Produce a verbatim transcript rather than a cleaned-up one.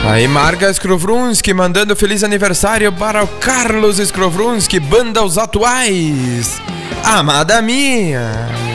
Aí Marga Skrovrunski mandando feliz aniversário para o Carlos Skrovrunski, banda Os Atuais. Amada minha.